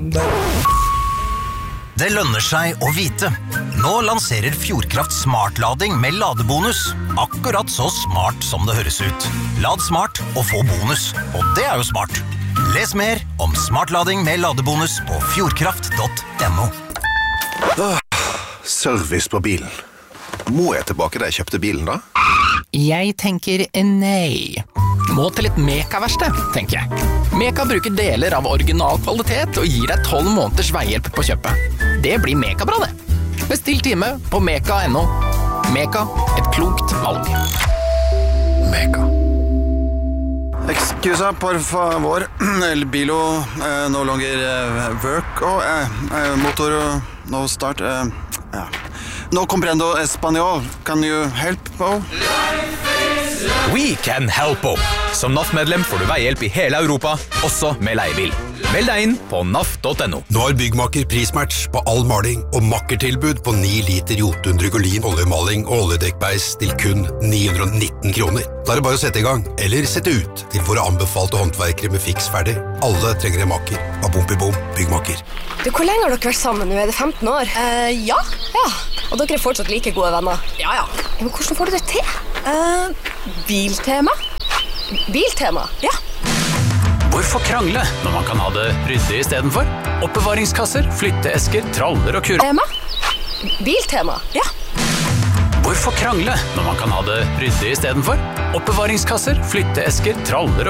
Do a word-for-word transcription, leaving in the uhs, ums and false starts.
Det lønner seg å vite. Nå lanserer Fjordkraft smartlading med ladebonus. Akkurat så smart som det høres ut. Lad smart og få bonus. Og det er jo smart. Les mer om smartlading med ladebonus på fjordkraft punktum no. Ah, service på bilen. Må jeg tilbake da jeg kjøpte bilen da? Jeg tenker nei. Må til et Meka-verksted, tenker jeg. Meka bruker deler av original kvalitet og gir deg tolv måneders veihjelp på kjøpet. Det blir Meka-bra, det. Bestill time på meka punktum no. Meka, et klokt valg. Meka. Excusa, por favor. El bilo eh, no longer eh, work. Oh, eh, eh, motor no start. Eh, ja. No comprendo español. Can you help? Oh? We can help you. Som N A F-medlem får du veihjelp i hele Europa, også med leiebil. Meld deg inn på N A F punktum no. Nå har Byggmaker prismatch på all maling og makkertilbud på ni liter Jotun Drygolin oljemaling og oljedekkbeis til kun ni hundre og nitten kroner. Da er det bare å sette i gang, eller sette ut til våre anbefalte håndverkere med fiks ferdig. Alle trenger en maker. Bom-i-bom, Byggmaker. Du, hvor lenge har dere vært sammen? Nå er det femten år. Uh, ja. Ja, og dere er fortsatt like gode venner. Ja, ja. Men hvordan får du det til? Uh, biltema. Biltema? Ja. Hvorfor krangle når man kan ha det ryddig i stedet for? Oppbevaringskasser, flytteesker, traller og kurer. Tema? Biltema? Ja. Hvorfor krangle når man kan ha det ryddig i stedet for? Oppbevaringskasser, flytteesker, traller og